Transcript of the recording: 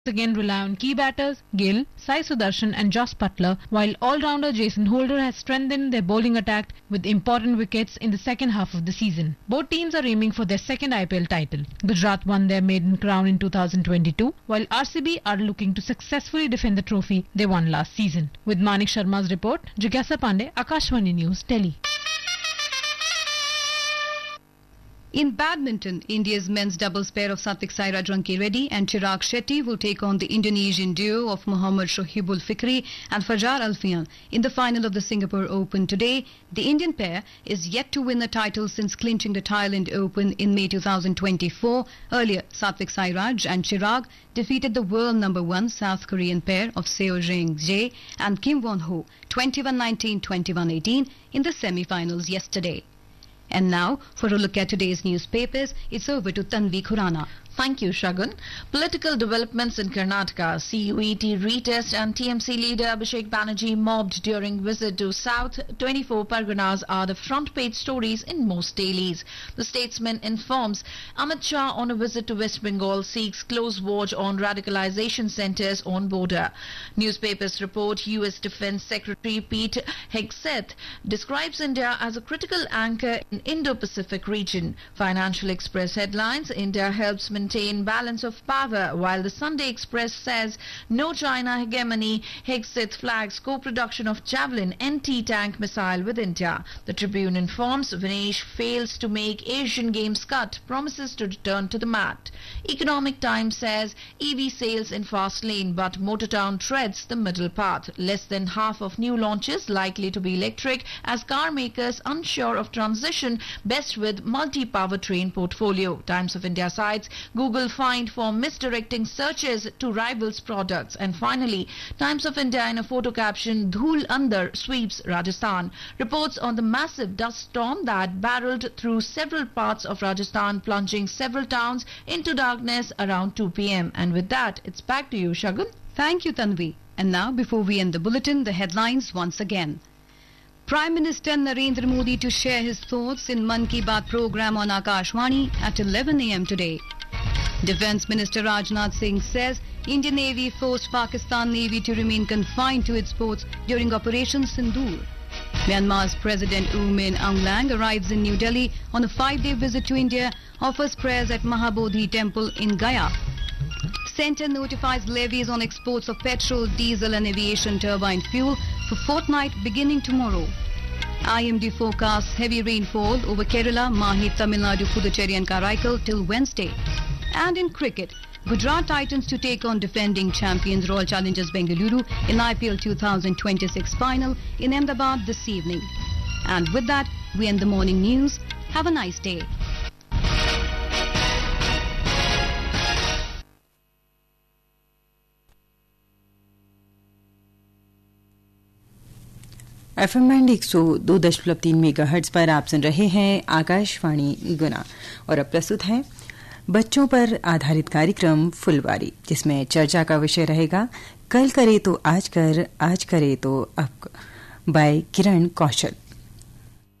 again rely on key batters Gill, Sai Sudarshan and Joss Butler, while all-rounder Jason Holder has strengthened their bowling attack with important wickets in the second half of the season. Both teams are aiming for their second IPL title. Gujarat won their maiden crown in 2022, while RCB are looking to successfully defend the trophy they won last season. With Manik Sharma's report, Jigyasa Pandey, Akashvani News, Delhi. In badminton, India's men's doubles pair of Satvik Sairaj Rankireddy and Chirag Shetty will take on the Indonesian duo of Muhammad Shohibul Fikri and Fajar Alfian in the final of the Singapore Open today. The Indian pair is yet to win a title since clinching the Thailand Open in May 2024. Earlier, Satvik Sairaj and Chirag defeated the world number one South Korean pair of Seo Jang-jae and Kim Won-ho 21-19, 21-18 in the semi-finals yesterday. And now, for a look at today's newspapers, it's over to Tanvi Khurana. Thank you, Shagun. Political developments in Karnataka. CUET retest and TMC leader Abhishek Banerjee mobbed during visit to South 24 Parganas are the front page stories in most dailies. The Statesman informs Amit Shah on a visit to West Bengal seeks close watch on radicalization centers on border. Newspapers report US Defense Secretary Pete Hegseth describes India as a critical anchor in Indo-Pacific region. Financial Express headlines, India helps maintain balance of power, while the Sunday Express says no China hegemony. Hegseth flags co-production of Javelin anti-tank missile with India. The Tribune informs Vinesh fails to make Asian Games cut, promises to return to the mat. Economic Times says EV sales in fast lane, but Motortown treads the middle path. Less than half of new launches likely to be electric as car makers unsure of transition, best with multi-powertrain portfolio. Times of India cites Google fined for misdirecting searches to rivals' products. And finally, Times of India in a photo caption, Dhool Andar sweeps Rajasthan. Reports on the massive dust storm that barreled through several parts of Rajasthan, plunging several towns into darkness around 2 p.m. And with that, it's back to you, Shagun. Thank you, Tanvi. And now, before we end the bulletin, the headlines once again. Prime Minister Narendra Modi to share his thoughts in Mann Ki Baat program on Akashvani at 11 a.m. today. Defence Minister Rajnath Singh says Indian Navy forced Pakistan Navy to remain confined to its ports during Operation Sindoor. Myanmar's President U Min Aung Hlaing arrives in New Delhi on a 5-day visit to India, offers prayers at Mahabodhi Temple in Gaya. Centre notifies levies on exports of petrol, diesel and aviation turbine fuel for fortnight beginning tomorrow. IMD forecasts heavy rainfall over Kerala, Mahi, Tamil Nadu, Puducherry and Karaikal till Wednesday. And in cricket, Gujarat Titans to take on defending champions Royal Challengers Bengaluru in IPL 2026 final in Ahmedabad this evening. And with that, we end the morning news. Have a nice day. FM band 102.3 megahertz पर आप सुन रहे हैं आकाशवाणी गुना और अब प्रस्तुत है बच्चों पर आधारित कार्यक्रम फुलवारी, जिसमें चर्चा का विषय रहेगा कल करे तो आज कर, आज करे तो अब, बाय किरण कौशल।